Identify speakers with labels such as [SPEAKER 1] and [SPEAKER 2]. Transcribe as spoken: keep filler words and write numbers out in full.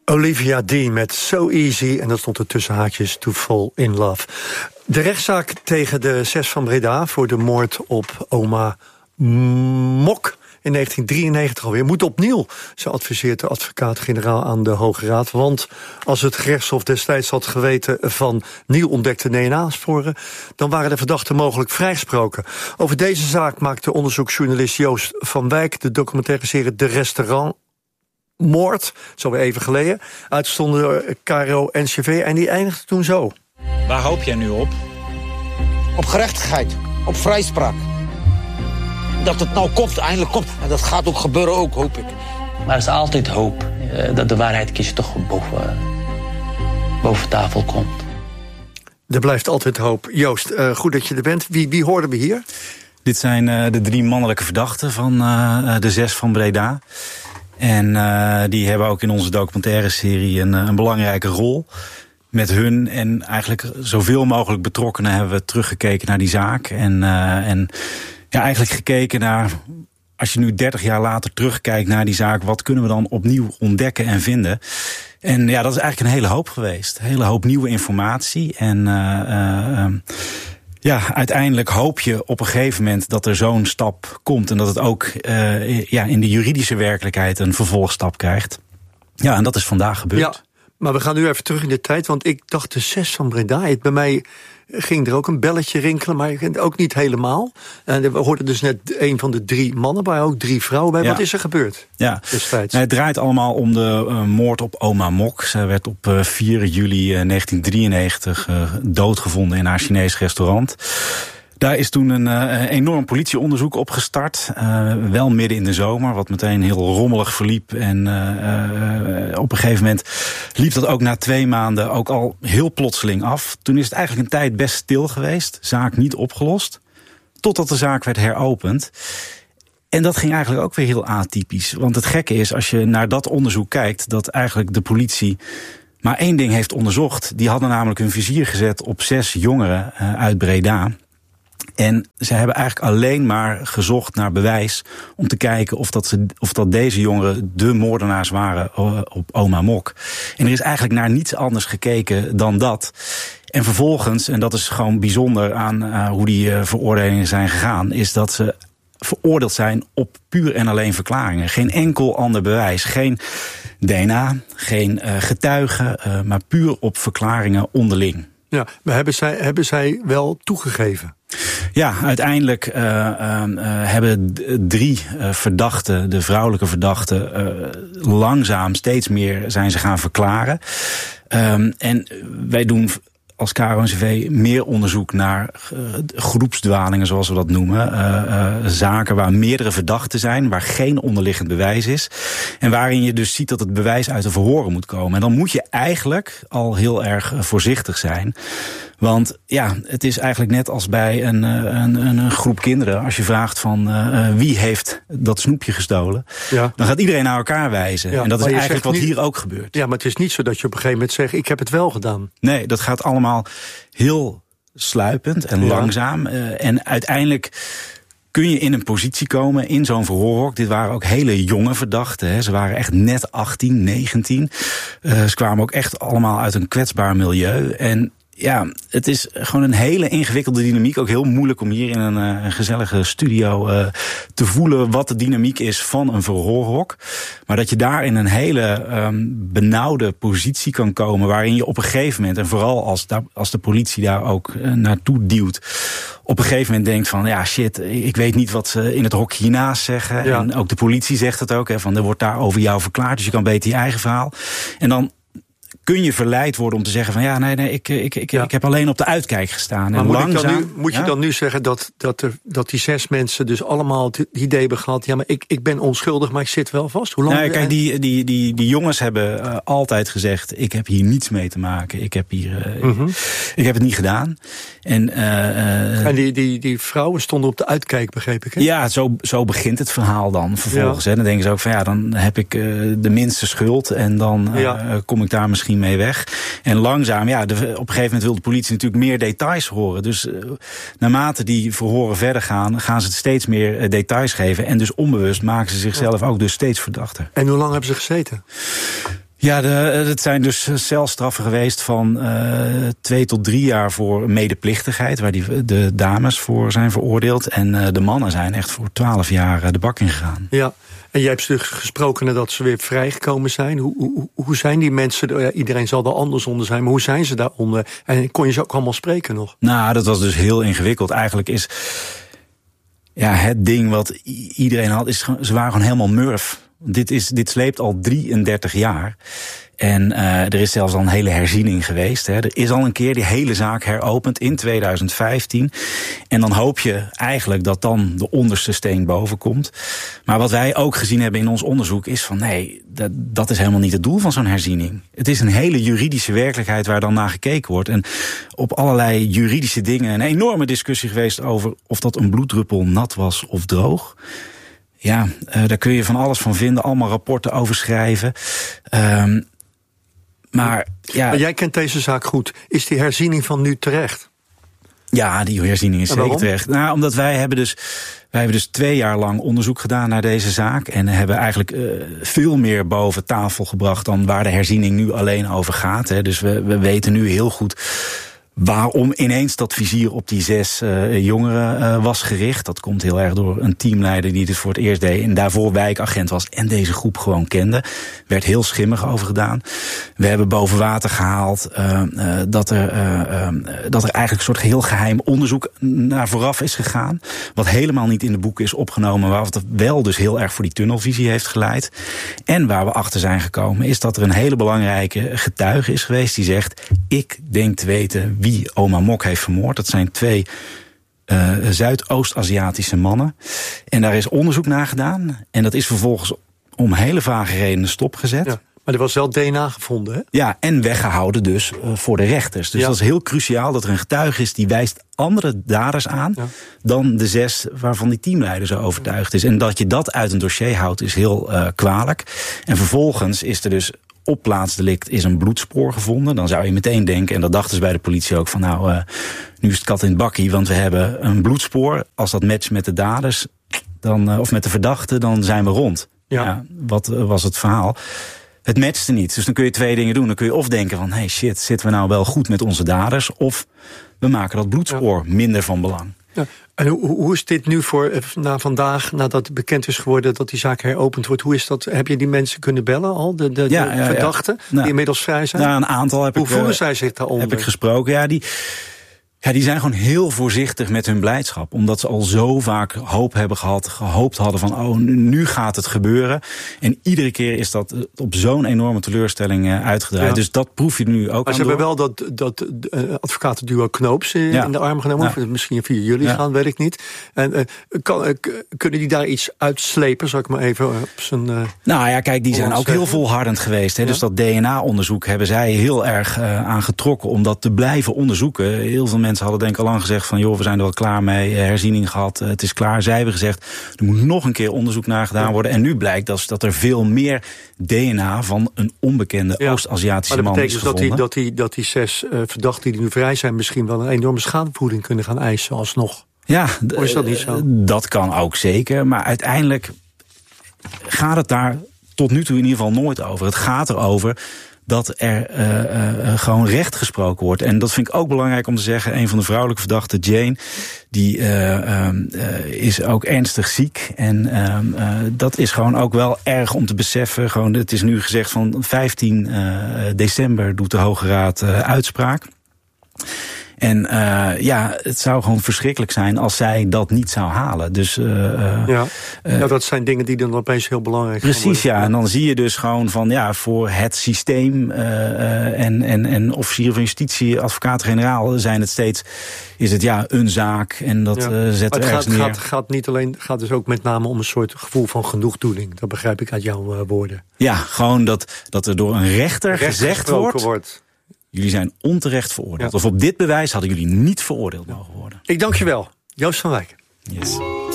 [SPEAKER 1] Olivia Dean met So Easy, en dat stond er tussen haakjes To Fall in Love. De rechtszaak tegen de zes van Breda voor de moord op oma Mok in negentien drieënnegentig alweer moet opnieuw. Zo adviseert de advocaat-generaal aan de Hoge Raad. Want als het gerechtshof destijds had geweten van nieuw ontdekte D N A-sporen, dan waren de verdachten mogelijk vrijgesproken. Over deze zaak maakte onderzoeksjournalist Joost van Wijk de documentaire serie De Restaurant Moord, zo weer even geleden, uitgestonden door K R O N C V, en die eindigde toen zo.
[SPEAKER 2] Waar hoop jij nu op?
[SPEAKER 3] Op gerechtigheid, op vrijspraak. Dat het nou komt, eindelijk komt. En dat gaat ook gebeuren ook, hoop ik.
[SPEAKER 4] Maar er is altijd hoop uh, dat de waarheid kies toch boven, uh, boven tafel komt.
[SPEAKER 1] Er blijft altijd hoop. Joost, uh, goed dat je er bent. Wie, wie hoorden we hier?
[SPEAKER 5] Dit zijn uh, de drie mannelijke verdachten van uh, de zes van Breda. En uh, die hebben ook in onze documentaire serie een, een belangrijke rol. Met hun en eigenlijk zoveel mogelijk betrokkenen hebben we teruggekeken naar die zaak. En, uh, en ja, eigenlijk gekeken naar, als je nu dertig jaar later terugkijkt naar die zaak, wat kunnen we dan opnieuw ontdekken en vinden? En ja, dat is eigenlijk een hele hoop geweest. Een hele hoop nieuwe informatie. En uh, uh, um, ja, uiteindelijk hoop je op een gegeven moment dat er zo'n stap komt. En dat het ook uh, ja, in de juridische werkelijkheid een vervolgstap krijgt. Ja, en dat is vandaag gebeurd. Ja,
[SPEAKER 1] maar we gaan nu even terug in de tijd, want ik dacht de zes van Breda. Bij mij ging er ook een belletje rinkelen, maar ook niet helemaal. En we hoorden dus net een van de drie mannen bij, ook drie vrouwen bij. Ja. Wat is er gebeurd
[SPEAKER 5] ja.
[SPEAKER 1] destijds?
[SPEAKER 5] Nee, het draait allemaal om de uh, moord op oma Mok. Zij werd op uh, vier juli negentien drieënnegentig uh, doodgevonden in haar Chinees restaurant. Daar is toen een uh, enorm politieonderzoek opgestart. Uh, wel midden in de zomer, wat meteen heel rommelig verliep. En uh, uh, op een gegeven moment liep dat ook na twee maanden ook al heel plotseling af. Toen is het eigenlijk een tijd best stil geweest. Zaak niet opgelost. Totdat de zaak werd heropend. En dat ging eigenlijk ook weer heel atypisch. Want het gekke is, als je naar dat onderzoek kijkt, dat eigenlijk de politie maar één ding heeft onderzocht. Die hadden namelijk hun vizier gezet op zes jongeren uh, uit Breda. En ze hebben eigenlijk alleen maar gezocht naar bewijs om te kijken of dat, ze, of dat deze jongeren de moordenaars waren op oma Mok. En er is eigenlijk naar niets anders gekeken dan dat. En vervolgens, en dat is gewoon bijzonder aan uh, hoe die uh, veroordelingen zijn gegaan, is dat ze veroordeeld zijn op puur en alleen verklaringen. Geen enkel ander bewijs. Geen D N A, geen uh, getuigen, uh, maar puur op verklaringen onderling.
[SPEAKER 1] Ja, maar hebben zij, hebben zij wel toegegeven?
[SPEAKER 5] Ja, uiteindelijk uh, uh, hebben drie uh, verdachten, de vrouwelijke verdachten, uh, langzaam steeds meer zijn ze gaan verklaren. Um, en wij doen als K R O N C V meer onderzoek naar uh, groepsdwalingen, zoals we dat noemen. Uh, uh, zaken waar meerdere verdachten zijn, waar geen onderliggend bewijs is. En waarin je dus ziet dat het bewijs uit de verhoren moet komen. En dan moet je eigenlijk al heel erg voorzichtig zijn. Want ja, het is eigenlijk net als bij een, een, een groep kinderen. Als je vraagt van uh, wie heeft dat snoepje gestolen, ja, dan gaat iedereen naar elkaar wijzen. Ja, en dat is eigenlijk wat niet, hier ook gebeurt.
[SPEAKER 1] Ja, maar het is niet zo dat je op een gegeven moment zegt, ik heb het wel gedaan.
[SPEAKER 5] Nee, dat gaat allemaal heel sluipend en ja. langzaam. Uh, en uiteindelijk kun je in een positie komen in zo'n verhoorhok. Dit waren ook hele jonge verdachten. Hè. Ze waren echt net achttien, negentien. Uh, ze kwamen ook echt allemaal uit een kwetsbaar milieu. En ja, het is gewoon een hele ingewikkelde dynamiek. Ook heel moeilijk om hier in een, uh, een gezellige studio uh, te voelen wat de dynamiek is van een verhoorhok. Maar dat je daar in een hele um, benauwde positie kan komen, waarin je op een gegeven moment, en vooral als, als de politie daar ook uh, naartoe duwt, op een gegeven moment denkt van, ja shit, ik weet niet wat ze in het hok hiernaast zeggen. Ja. En ook de politie zegt het ook, hè, van er wordt daar over jou verklaard, dus je kan beter je eigen verhaal. En dan kun je verleid worden om te zeggen van ja, nee, nee, ik, ik, ik, ja. ik heb alleen op de uitkijk gestaan.
[SPEAKER 1] Maar
[SPEAKER 5] en
[SPEAKER 1] moet,
[SPEAKER 5] langzaam,
[SPEAKER 1] ik dan nu, moet je
[SPEAKER 5] ja?
[SPEAKER 1] dan nu zeggen dat, dat, er, dat die zes mensen dus allemaal het idee hebben gehad, ja, maar ik, ik ben onschuldig, maar ik zit wel vast? Hoe lang?
[SPEAKER 5] Nou, kijk, die, die, die, die jongens hebben uh, altijd gezegd, ik heb hier niets mee te maken. Ik heb hier, uh, mm-hmm. ik, ik heb het niet gedaan. En, uh, uh,
[SPEAKER 1] en die, die, die vrouwen stonden op de uitkijk, begreep ik, hè?
[SPEAKER 5] Ja, zo, zo begint het verhaal dan vervolgens. Ja. Hè. Dan denken ze ook van ja, dan heb ik uh, de minste schuld en dan uh, ja. kom ik daar misschien mee weg. En langzaam, ja, de, op een gegeven moment wil de politie natuurlijk meer details horen. Dus uh, naarmate die verhoren verder gaan, gaan ze het steeds meer uh, details geven. En dus onbewust maken ze zichzelf ook dus steeds verdachter.
[SPEAKER 1] En hoe lang hebben ze gezeten?
[SPEAKER 5] Ja, de, het zijn dus celstraffen geweest van uh, twee tot drie jaar voor medeplichtigheid, waar die, de dames voor zijn veroordeeld. En uh, de mannen zijn echt voor twaalf jaar de bak ingegaan.
[SPEAKER 1] Ja, en jij hebt ze gesproken nadat ze weer vrijgekomen zijn. Hoe, hoe, hoe zijn die mensen? Ja, iedereen zal er anders onder zijn, maar hoe zijn ze daaronder? En kon je ze ook allemaal spreken nog?
[SPEAKER 5] Nou, dat was dus heel ingewikkeld. Eigenlijk is ja, het ding wat iedereen had, is ze waren gewoon helemaal murf. Dit, is, dit sleept al drieëndertig jaar. En uh, er is zelfs al een hele herziening geweest. Hè. Er is al een keer die hele zaak heropend in tweeduizend vijftien. En dan hoop je eigenlijk dat dan de onderste steen boven komt. Maar wat wij ook gezien hebben in ons onderzoek is van nee, dat, dat is helemaal niet het doel van zo'n herziening. Het is een hele juridische werkelijkheid waar dan naar gekeken wordt. En op allerlei juridische dingen een enorme discussie geweest over of dat een bloeddruppel nat was of droog. Ja, uh, daar kun je van alles van vinden, allemaal rapporten over schrijven. Um, maar, ja,
[SPEAKER 1] maar jij kent deze zaak goed. Is die herziening van nu terecht?
[SPEAKER 5] Ja, die herziening is zeker terecht. Nou, omdat wij hebben dus, wij hebben dus twee jaar lang onderzoek gedaan naar deze zaak. En hebben eigenlijk uh, veel meer boven tafel gebracht dan waar de herziening nu alleen over gaat. Hè. Dus we, we weten nu heel goed waarom ineens dat vizier op die zes uh, jongeren uh, was gericht. Dat komt heel erg door een teamleider die dit voor het eerst deed en daarvoor wijkagent was en deze groep gewoon kende. Werd heel schimmig over gedaan. We hebben boven water gehaald uh, uh, dat, er, uh, uh, dat er eigenlijk een soort heel geheim onderzoek naar vooraf is gegaan. Wat helemaal niet in de boeken is opgenomen, maar wat wel dus heel erg voor die tunnelvisie heeft geleid. En waar we achter zijn gekomen is dat er een hele belangrijke getuige is geweest die zegt, ik denk te weten wie oma Mok heeft vermoord. Dat zijn twee uh, Zuidoost-Aziatische mannen. En daar is onderzoek naar gedaan. En dat is vervolgens om hele vage redenen stopgezet. Ja,
[SPEAKER 1] maar er was wel D N A gevonden, hè?
[SPEAKER 5] Ja, en weggehouden dus uh, voor de rechters. Dus ja, dat is heel cruciaal dat er een getuige is die wijst andere daders aan, ja, dan de zes waarvan die teamleider zo overtuigd is. En dat je dat uit een dossier houdt is heel uh, kwalijk. En vervolgens is er dus op plaatsdelict is een bloedspoor gevonden. Dan zou je meteen denken, en dat dachten ze bij de politie ook, van nou, uh, nu is het kat in het bakkie, want we hebben een bloedspoor. Als dat matcht met de daders, dan, uh, of met de verdachte, dan zijn we rond. Ja. Ja, wat uh, was het verhaal? Het matchte niet. Dus dan kun je twee dingen doen. Dan kun je of denken van, hey shit, zitten we nou wel goed met onze daders? Of we maken dat bloedspoor ja. minder van belang.
[SPEAKER 1] Ja. En hoe, hoe is dit nu voor na vandaag, nadat bekend is geworden dat die zaak heropend wordt? Hoe is dat? Heb je die mensen kunnen bellen al? De, de,
[SPEAKER 5] ja,
[SPEAKER 1] de
[SPEAKER 5] ja,
[SPEAKER 1] verdachten
[SPEAKER 5] ja. Nou,
[SPEAKER 1] die inmiddels vrij zijn?
[SPEAKER 5] Nou, een aantal heb
[SPEAKER 1] hoe
[SPEAKER 5] ik.
[SPEAKER 1] Hoe voelen
[SPEAKER 5] uh,
[SPEAKER 1] zij zich daaronder?
[SPEAKER 5] Heb ik gesproken. Ja, die. Ja, die zijn gewoon heel voorzichtig met hun blijdschap. Omdat ze al zo vaak hoop hebben gehad, gehoopt hadden van, oh, nu gaat het gebeuren. En iedere keer is dat op zo'n enorme teleurstelling uh, uitgedraaid. Ja. Dus dat proef je nu ook.
[SPEAKER 1] Maar ze hebben wel dat, dat uh, advocatenduo Knoops uh, ja. in de arm genomen. Ja. Misschien via jullie ja. gaan, weet ik niet. En uh, kan, uh, kunnen die daar iets uitslepen, zal ik maar even op zijn. Uh,
[SPEAKER 5] nou ja, kijk, die zijn ook heel volhardend geweest. Hè? Ja. Dus dat D N A-onderzoek hebben zij heel erg uh, aan getrokken om dat te blijven onderzoeken. Heel veel mensen hadden denk ik al lang gezegd van, joh, we zijn er wel klaar mee, herziening gehad, het is klaar. Zij hebben gezegd, er moet nog een keer onderzoek naar gedaan worden. En nu blijkt dat, dat er veel meer D N A van een onbekende ja. Oost-Aziatische man is gevonden.
[SPEAKER 1] Maar dat betekent dus dat die, dat die, dat die zes uh, verdachten die nu vrij zijn misschien wel een enorme schadevergoeding kunnen gaan eisen alsnog.
[SPEAKER 5] Ja,
[SPEAKER 1] of is dat niet zo?
[SPEAKER 5] Dat kan ook zeker, maar uiteindelijk gaat het daar tot nu toe in ieder geval nooit over. Het gaat erover dat er uh, uh, gewoon recht gesproken wordt. En dat vind ik ook belangrijk om te zeggen. Een van de vrouwelijke verdachten, Jane, die uh, uh, is ook ernstig ziek. En uh, uh, dat is gewoon ook wel erg om te beseffen. Gewoon, het is nu gezegd van vijftien december doet de Hoge Raad uh, uitspraak. En uh, ja, het zou gewoon verschrikkelijk zijn als zij dat niet zou halen. Dus, uh,
[SPEAKER 1] ja. Uh, ja, dat zijn dingen die dan opeens heel belangrijk zijn.
[SPEAKER 5] Precies, ja. En dan zie je dus gewoon van, ja, voor het systeem uh, uh, en, en, en officieren van justitie, advocaat-generaal zijn het steeds, is het ja, een zaak en dat ja. uh, zet er ergens
[SPEAKER 1] gaat,
[SPEAKER 5] neer.
[SPEAKER 1] Het gaat, gaat niet alleen, gaat dus ook met name om een soort gevoel van genoegdoening. Dat begrijp ik uit jouw uh, woorden.
[SPEAKER 5] Ja, gewoon dat, dat er door een rechter, rechter gezegd wordt, wordt, jullie zijn onterecht veroordeeld. Ja. Of op dit bewijs hadden jullie niet veroordeeld mogen worden.
[SPEAKER 1] Ik dank je wel. Joost van Wijk.
[SPEAKER 5] Yes.